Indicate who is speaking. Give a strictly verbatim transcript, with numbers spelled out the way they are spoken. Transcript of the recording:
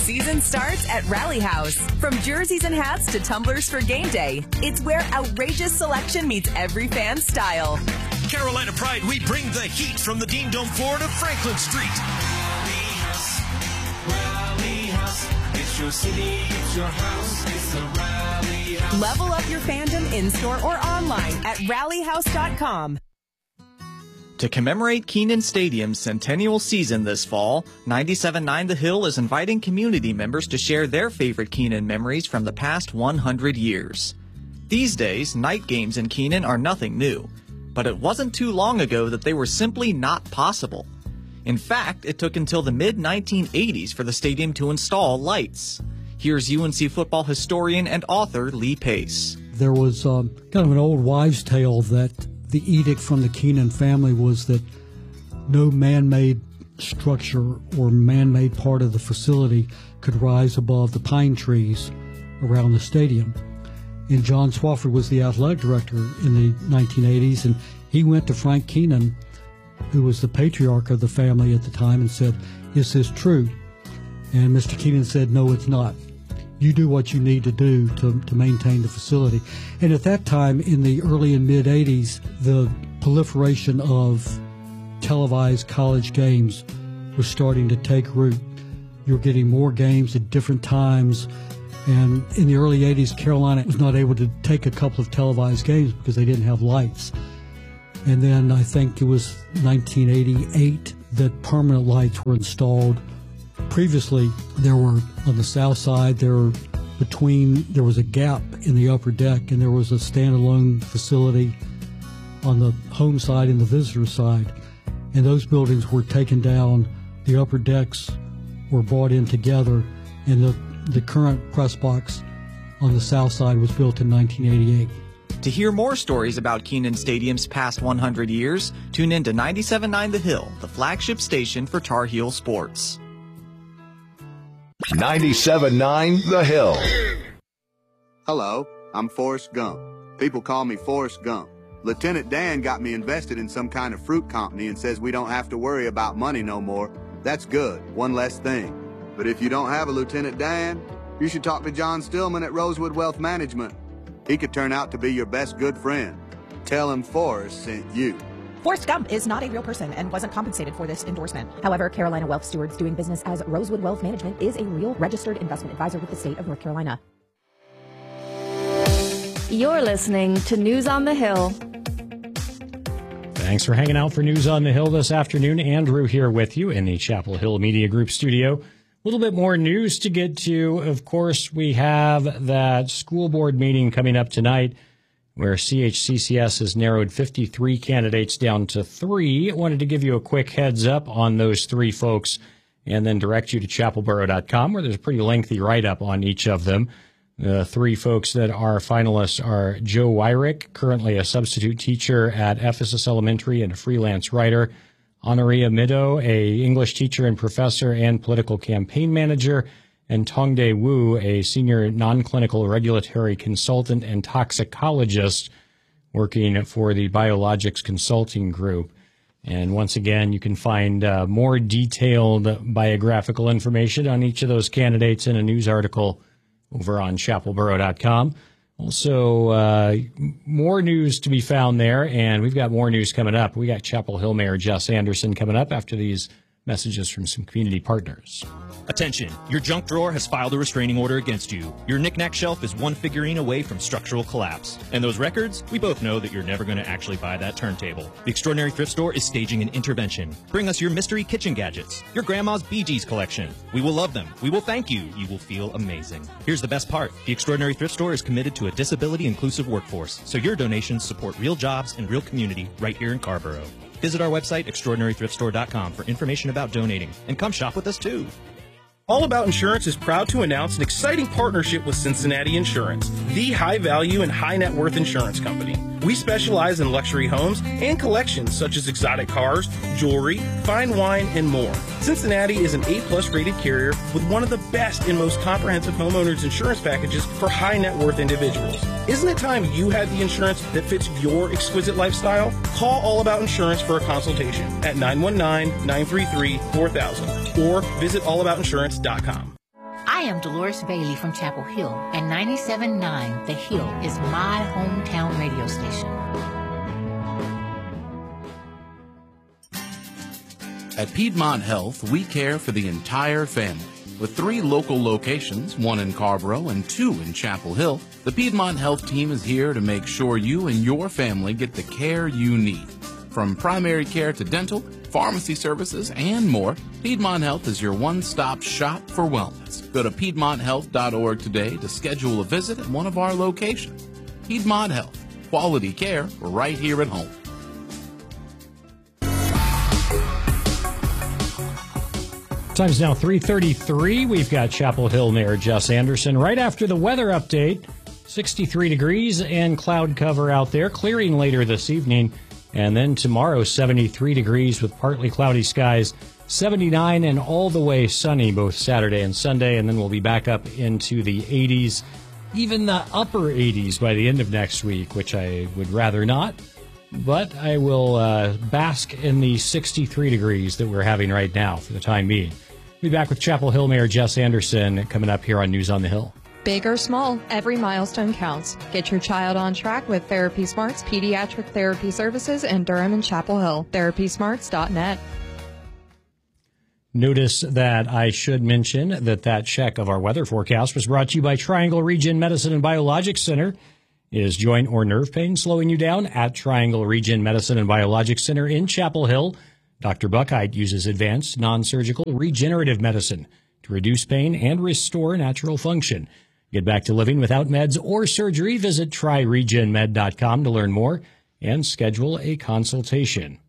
Speaker 1: season starts at Rally House. From jerseys and hats to tumblers for game day, it's where outrageous selection meets every fan's style.
Speaker 2: Carolina Pride, we bring the heat from the Dean Dome floor to Franklin Street.
Speaker 3: Rally House, Rally House, it's your city, it's your house, it's the Rally House.
Speaker 1: Level up your fandom in-store or online at rally house dot com.
Speaker 4: To commemorate Kenan Stadium's centennial season this fall, ninety-seven point nine The Hill is inviting community members to share their favorite Kenan memories from the past one hundred years. These days, night games in Kenan are nothing new, but it wasn't too long ago that they were simply not possible. In fact, it took until the mid nineteen eighties for the stadium to install lights. Here's U N C football historian and author Lee Pace.
Speaker 5: There was um, kind of an old wives' tale that the edict from the Kenan family was that no man-made structure or man-made part of the facility could rise above the pine trees around the stadium. And John Swafford was the athletic director in the nineteen eighties, and he went to Frank Kenan, who was the patriarch of the family at the time, and said, "Is this true?" And Mister Kenan said, "No, it's not. You do what you need to do to, to maintain the facility." And at that time, in the early and mid-eighties, the proliferation of televised college games was starting to take root. You were getting more games at different times. And in the early eighties, Carolina was not able to take a couple of televised games because they didn't have lights. And then I think it was nineteen eighty-eight that permanent lights were installed. Previously, there were on the south side, there were between, there was a gap in the upper deck, and there was a standalone facility on the home side and the visitor side. And those buildings were taken down. The upper decks were brought in together, and the, the current press box on the south side was built in nineteen eighty-eight.
Speaker 4: To hear more stories about Kenan Stadium's past one hundred years, tune in to ninety-seven point nine The Hill, the flagship station for Tar Heel sports.
Speaker 6: ninety-seven point nine The Hill.
Speaker 7: Hello, I'm Forrest Gump. People call me Forrest Gump. Lieutenant Dan got me invested in some kind of fruit company and says we don't have to worry about money no more. That's good, one less thing. But if you don't have a Lieutenant Dan, you should talk to John Stillman at Rosewood Wealth Management. He could turn out to be your best good friend. Tell him Forrest sent you.
Speaker 8: Forrest Gump is not a real person and wasn't compensated for this endorsement. However, Carolina Wealth Stewards doing business as Rosewood Wealth Management is a real registered investment advisor with the state of North Carolina.
Speaker 9: You're listening to News on the Hill.
Speaker 10: Thanks for hanging out for News on the Hill this afternoon. Andrew here with you in the Chapel Hill Media Group studio. A little bit more news to get to. Of course, we have that school board meeting coming up tonight, where C H C C S has narrowed fifty-three candidates down to three. I wanted to give you a quick heads up on those three folks and then direct you to chapel borough dot com, where there's a pretty lengthy write-up on each of them. The three folks that are finalists are Joe Wyrick, currently a substitute teacher at Ephesus Elementary and a freelance writer, Honoria Middo, a English teacher and professor and political campaign manager, and Tongdae Wu, a senior non-clinical regulatory consultant and toxicologist working for the Biologics Consulting Group. And once again, you can find uh, more detailed biographical information on each of those candidates in a news article over on chapel borough dot com. Also, uh, more news to be found there, and we've got more news coming up. We got Chapel Hill Mayor Jess Anderson coming up after these messages from some community partners.
Speaker 2: Attention, your junk drawer has filed a restraining order against you. Your knick-knack shelf is one figurine away from structural collapse. And those records, we both know that you're never going to actually buy that turntable. The Extraordinary Thrift Store is staging an intervention. Bring us your mystery kitchen gadgets, your grandma's Bee Gees collection. We will love them. We will thank you. You will feel amazing. Here's the best part. The Extraordinary Thrift Store is committed to a disability-inclusive workforce, so your donations support real jobs and real community right here in Carborough. Visit our website, extraordinary thrift store dot com, for information about donating. And come shop with us, too.
Speaker 11: All About Insurance is proud to announce an exciting partnership with Cincinnati Insurance, the high-value and high-net-worth insurance company. We specialize in luxury homes and collections such as exotic cars, jewelry, fine wine, and more. Cincinnati is an A-plus rated carrier with one of the best and most comprehensive homeowners insurance packages for high-net-worth individuals. Isn't it time you had the insurance that fits your exquisite lifestyle? Call All About Insurance for a consultation at nine one nine, nine three three, four thousand or visit all about insurance dot com.
Speaker 12: I am Dolores Bailey from Chapel Hill, and ninety-seven point nine The Hill is my hometown radio station.
Speaker 13: At Piedmont Health, we care for the entire family. With three local locations, one in Carborough and two in Chapel Hill, the Piedmont Health team is here to make sure you and your family get the care you need. From primary care to dental, pharmacy services, and more, Piedmont Health is your one-stop shop for wellness. Go to piedmont health dot org today to schedule a visit at one of our locations. Piedmont Health, quality care right here at home.
Speaker 10: Time's now three thirty-three. We've got Chapel Hill Mayor Jess Anderson right after the weather update. sixty-three degrees and cloud cover out there, clearing later this evening. And then tomorrow, seventy-three degrees with partly cloudy skies, seventy-nine and all the way sunny both Saturday and Sunday. And then we'll be back up into the eighties, even the upper eighties by the end of next week, which I would rather not. But I will uh, bask in the sixty-three degrees that we're having right now for the time being. We'll be back with Chapel Hill Mayor Jess Anderson coming up here on News on the Hill.
Speaker 14: Big or small, every milestone counts. Get your child on track with Therapy Smarts Pediatric Therapy Services in Durham and Chapel Hill. therapy smarts dot net.
Speaker 10: Notice that I should mention that that check of our weather forecast was brought to you by Triangle Region Medicine and Biologics Center. Is joint or nerve pain slowing you down? At Triangle Region Medicine and Biologics Center in Chapel Hill, Doctor Buckheit uses advanced non-surgical regenerative medicine to reduce pain and restore natural function. Get back to living without meds or surgery. Visit try region med dot com to learn more and schedule a consultation.